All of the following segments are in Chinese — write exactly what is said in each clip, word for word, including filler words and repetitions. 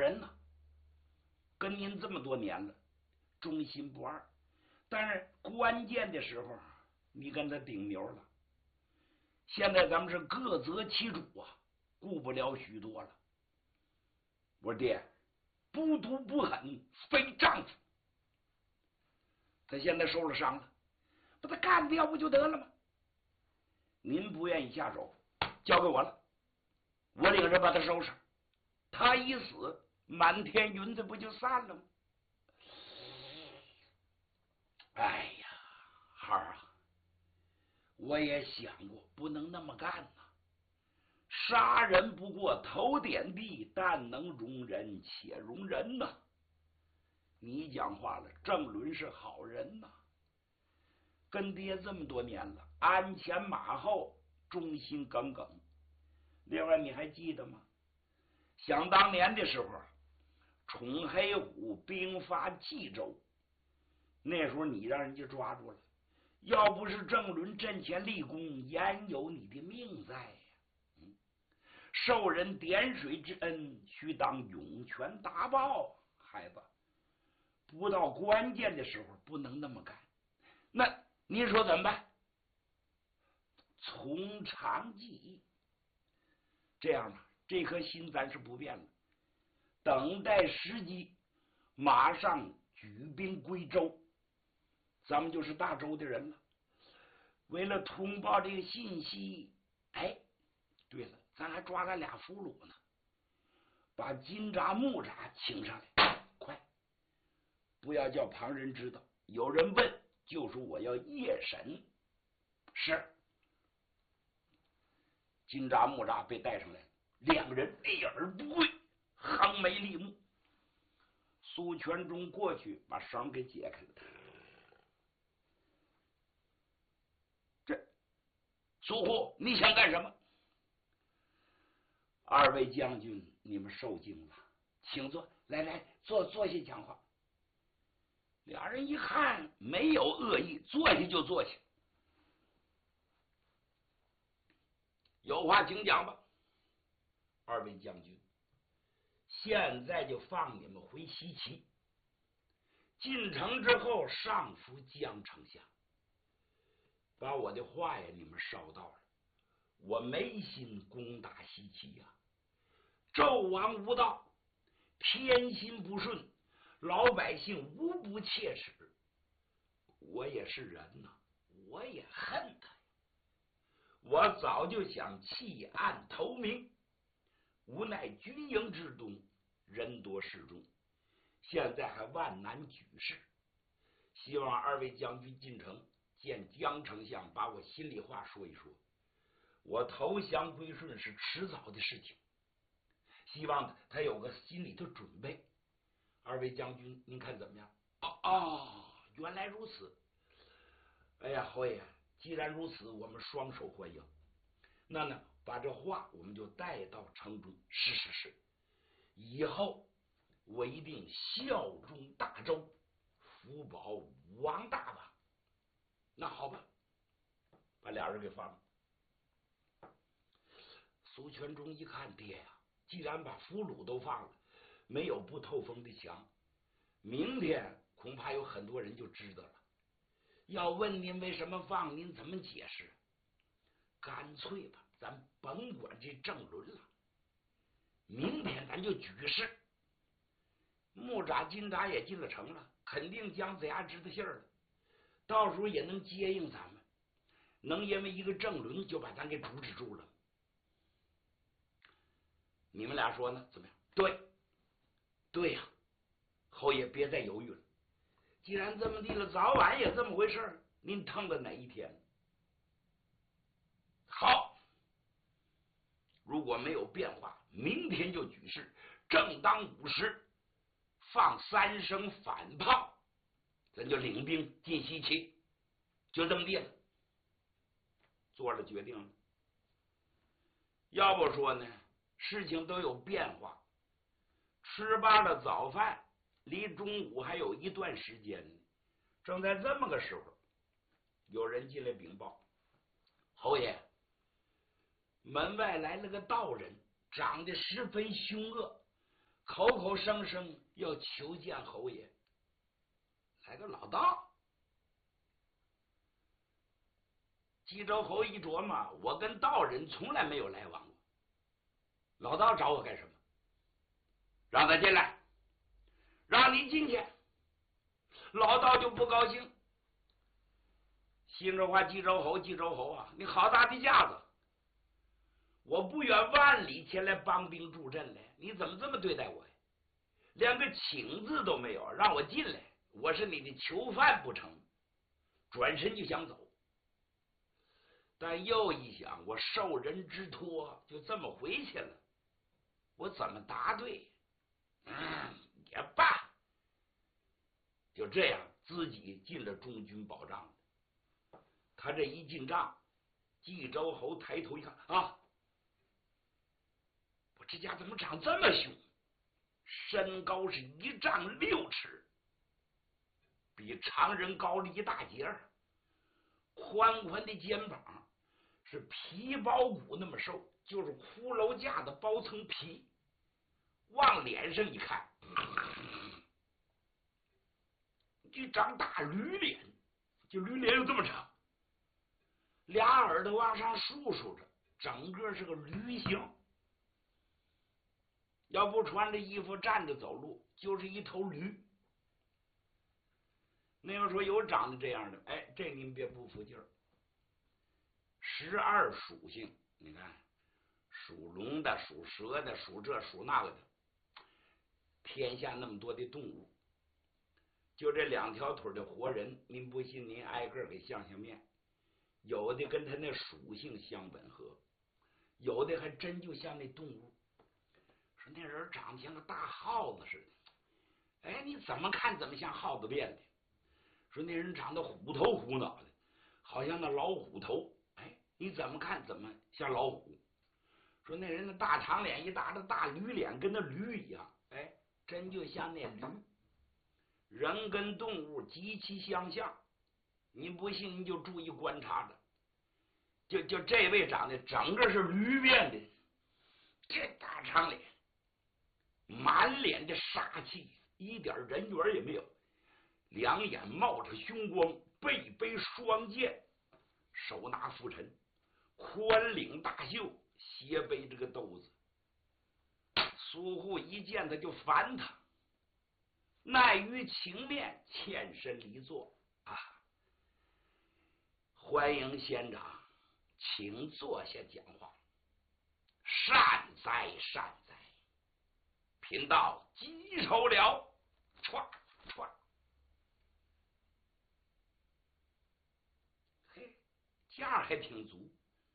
人呢，跟您这么多年了，忠心不二。但是关键的时候，你跟他顶牛了。现在咱们是各责其主啊，顾不了许多了。我说爹，不毒不狠，非丈夫。他现在受了伤了，把他干掉不就得了吗？您不愿意下手，交给我了，我领着把他收拾。他一死，满天云子不就散了吗？哎呀，孩儿啊，我也想过，不能那么干呐、啊。杀人不过头点地，但能容人且容人呐、啊。你讲话了，郑伦是好人呐、啊，跟爹这么多年了，鞍前马后，忠心耿耿。另外，你还记得吗？想当年的时候，宠黑虎兵发冀州，那时候你让人家抓住了，要不是郑伦阵前立功，焉有你的命在呀？嗯，受人点水之恩，须当涌泉大报。孩子，不到关键的时候，不能那么干。那您说怎么办？从长计议。这样吧，这颗心咱是不变了，等待时机，马上举兵归州。咱们就是大周的人了。为了通报这个信息，哎，对了，咱还抓了俩俘虏呢，把金札木札请上来，快，不要叫旁人知道。有人问，就说我要夜审。是。金札木札被带上来了，两人立而不跪，横眉立目。苏全忠过去把绳给解开了。这苏护，你想干什么？二位将军，你们受惊了，请坐。来来，坐坐下讲话。俩人一看没有恶意，坐下就坐下。有话请讲吧。二位将军，现在就放你们回西岐。进城之后，上书江丞相，把我的话呀你们捎到了。我没心攻打西岐呀、啊，纣王无道，偏心不顺，老百姓无不切齿。我也是人呐、啊，我也恨他呀。我早就想弃暗投明，无奈军营之中人多势众，现在还万难举事。希望二位将军进城见江丞相，把我心里话说一说。我投降归顺是迟早的事情，希望他有个心里的准备。二位将军，您看怎么样？哦哦，原来如此。哎呀，侯爷，既然如此，我们双手欢迎。那呢，把这话我们就带到城中。是是是，以后我一定效忠大周，福保武王大王。那好吧，把俩人给放了。苏全忠一看，爹呀、啊，既然把俘虏都放了，没有不透风的墙，明天恐怕有很多人就知道了。要问您为什么放，您怎么解释？干脆吧，咱甭管这郑伦了，明天咱就举事。木札金札也进了城了，肯定姜子牙知道信儿了，到时候也能接应咱们，能因为一个郑伦就把咱给阻止住了。你们俩说呢？怎么样？对，对呀、啊，侯爷别再犹豫了。既然这么地了，早晚也这么回事，您腾了哪一天？好，如果没有变化，明天就举事，正当午时放三声反炮，咱就领兵进西岐，就这么地了。做了决定了。要不说呢，事情都有变化。吃罢了早饭，离中午还有一段时间呢。正在这么个时候，有人进来禀报：侯爷，门外来了个道人，长得十分凶恶， 口口声声要求见侯爷，来个老道。冀州侯一琢磨，我跟道人从来没有来往过，老道找我干什么？让他进来，让你进去。老道就不高兴，心中话：冀州侯，冀州侯啊，你好大的架子！我不远万里前来帮兵助阵来，你怎么这么对待我呀？连个请字都没有，让我进来，我是你的囚犯不成？转身就想走，但又一想，我受人之托，就这么回去了，我怎么答对？嗯，也罢，就这样，自己进了中军保障。他这一进帐，冀州侯抬头一看啊，我这家怎么长这么凶？身高是一丈六尺，比常人高了一大截，宽宽的肩膀是皮包骨那么瘦，就是骷髅架的包层皮。往脸上一看，就长大驴脸，就驴脸有这么长，俩耳朵往上竖竖着，整个是个驴形。要不穿着衣服站着走路，就是一头驴。那要说有长得这样的，哎，这您别不服劲儿。十二属性，你看，属龙的、属蛇的、属这属那个的，天下那么多的动物，就这两条腿的活人，您不信您挨个给相相面，有的跟他那属性相吻合，有的还真就像那动物。说那人长得像个大耗子似的，哎，你怎么看怎么像耗子变的。说那人长得虎头虎脑的，好像那老虎头，哎，你怎么看怎么像老虎。说那人的大长脸一大的大驴脸，跟那驴一样，哎，真就像那驴。人跟动物极其相像，您不信您就注意观察着，就就这位长得整个是驴变的，这大长脸，满脸的杀气，一点人缘也没有，两眼冒着凶光，背背双剑，手拿拂尘，宽领大袖，斜背这个兜子。苏护一见他就烦他，耐于情面，欠身离座啊！欢迎县长，请坐下讲话。善哉善哉，贫道记仇了。唰唰，嘿，价还挺足。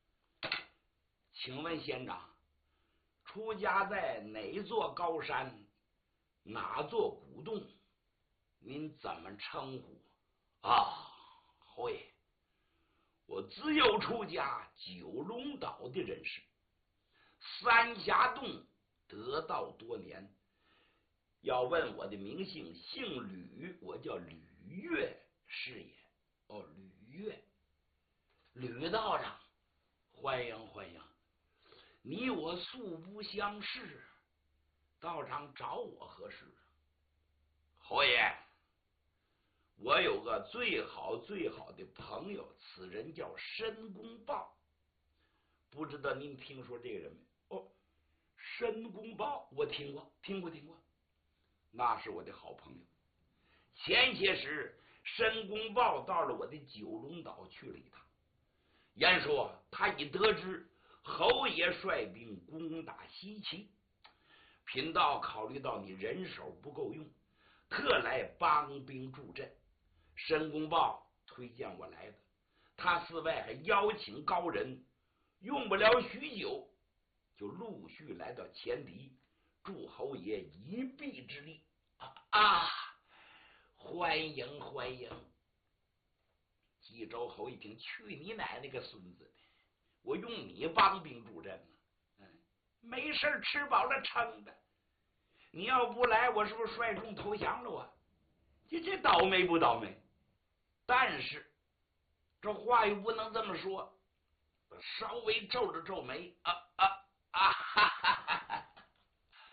请问县长，出家在哪座高山，哪座古洞？您怎么称呼啊？侯爷，我自幼出家九龙岛的人士，三峡洞得道多年。要问我的名姓，姓吕，我叫吕月是也。哦，吕月，吕道长，欢迎欢迎。你我素不相识，道长找我何事？侯爷，我有个最好最好的朋友，此人叫申公豹，不知道您听说这个人没？哦，申公豹，我听过，听过，听过，那是我的好朋友。前些时，申公豹到了我的九龙岛去了一趟，言说他已得知侯爷率兵攻打西岐，贫道考虑到你人手不够用，特来帮兵助阵。申公豹推荐我来的，他此外还邀请高人，用不了许久就陆续来到前敌，助侯爷一臂之力。啊啊！欢迎欢迎！冀州侯一听，去你奶奶个孙子的！我用你帮兵助阵呢？嗯，没事吃饱了撑的。你要不来，我是不是率众投降了啊？这这倒霉不倒霉？但是这话又不能这么说，稍微皱着皱眉，啊啊啊！哈哈哈哈！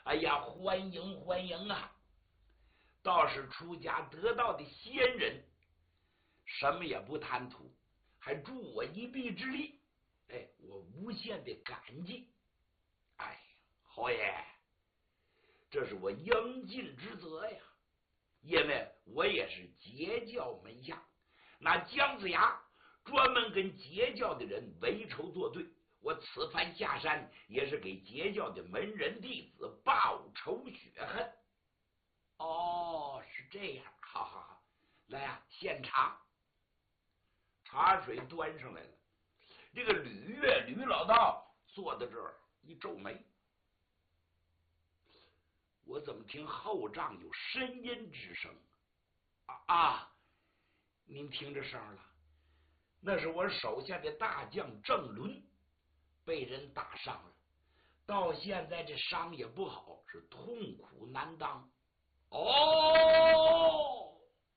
哎呀，欢迎欢迎啊！倒是出家得道的仙人，什么也不贪图，还助我一臂之力，哎，我无限的感激。哎，侯爷，这是我应尽之责呀，因为我也是截教门下，那姜子牙专门跟截教的人为仇作对，我此番下山也是给截教的门人弟子报仇雪恨。哦，是这样，好好好，来呀、啊，献茶。茶水端上来了，这个吕月吕老道坐在这儿一皱眉，我怎么听后帐有呻吟之声啊？啊，您听这声了？那是我手下的大将郑伦被人打伤了，到现在这伤也不好，是痛苦难当。哦，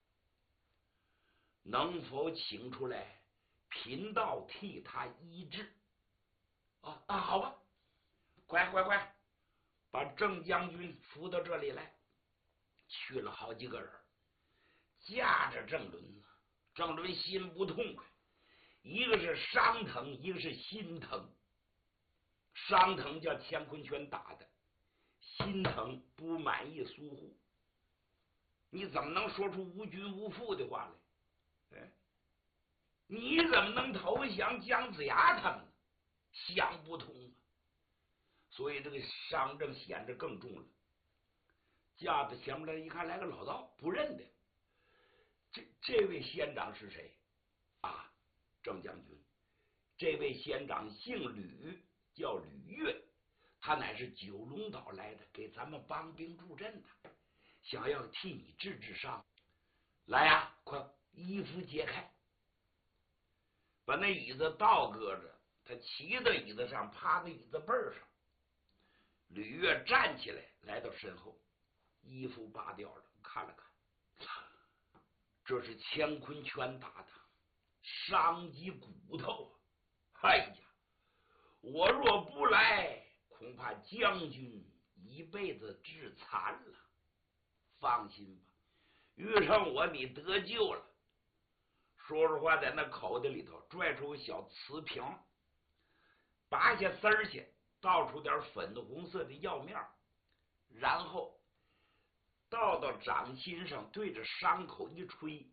能否请出来贫道替他医治？啊啊，好吧，快快快，把郑将军扶到这里来。去了好几个人，架着郑伦呢。郑伦心不痛快，一个是伤疼，一个是心疼。伤疼叫乾坤拳打的，心疼不满意苏护。你怎么能说出无君无父的话来？哎，你怎么能投降姜子牙他们呢？想不通啊！所以这个伤症显得更重了。架子前面来一看，来个老道，不认得。这这位仙长是谁啊？郑将军，这位仙长姓吕，叫吕月，他乃是九龙岛来的，给咱们帮兵助阵的，想要替你治治伤。来呀、啊，快衣服解开，把那椅子倒搁着，他骑在椅子上，趴在椅子背上。吕月站起来，来到身后，衣服扒掉了，看了看，这是乾坤拳打的，伤及骨头啊！哎呀，我若不来，恐怕将军一辈子致残了。放心吧，遇上我你得救了。说实话，在那口袋里头拽出个小瓷瓶，拔下丝儿去，倒出点粉红色的药面，然后倒到掌心上，对着伤口一吹，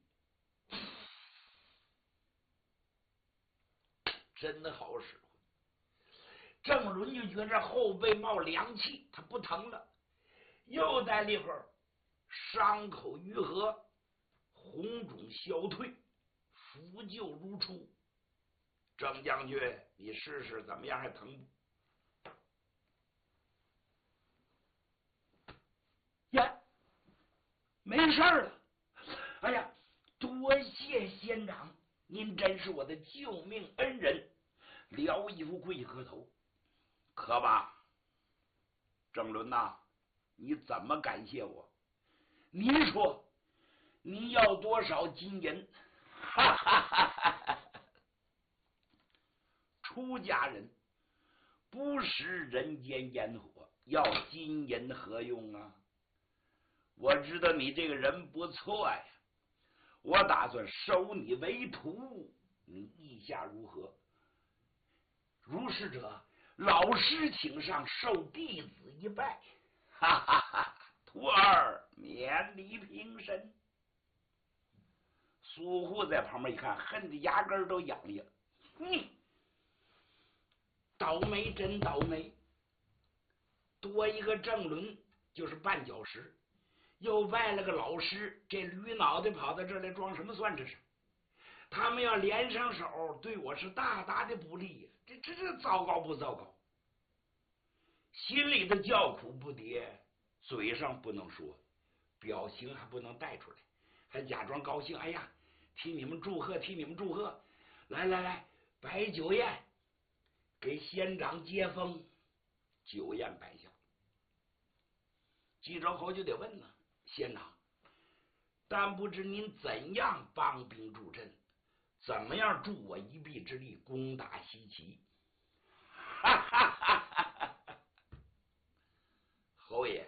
真的好使。郑伦就觉着后背冒凉气，他不疼了。又待了一会儿，伤口愈合，红肿消退，复旧如初。郑将军，你试试怎么样？还疼不？呀，没事了。哎呀，多谢仙长，您真是我的救命恩人。辽一副跪磕头。可吧，郑伦呐，你怎么感谢我？您说，您要多少金银？哈哈哈哈哈！出家人不食人间烟火，要金银何用啊？我知道你这个人不错呀，我打算收你为徒，你意下如何？如是者，老师请上，受弟子一拜。哈哈哈！徒儿免礼平身。苏护在旁边一看，恨得牙根都痒痒。嗯，倒霉真倒霉，多一个郑伦就是绊脚石，又拜了个老师，这驴脑袋跑到这来装什么算这是？他们要连上手，对我是大大的不利，这这这糟糕不糟糕？心里的叫苦不迭，嘴上不能说，表情还不能带出来，还假装高兴。哎呀，替你们祝贺，替你们祝贺！来来来，摆酒宴，给仙长接风。酒宴摆下，纪州侯就得问呢，仙长，但不知您怎样帮兵助阵，怎么样助我一臂之力攻打西岐？哈哈哈哈哈！ 侯爷，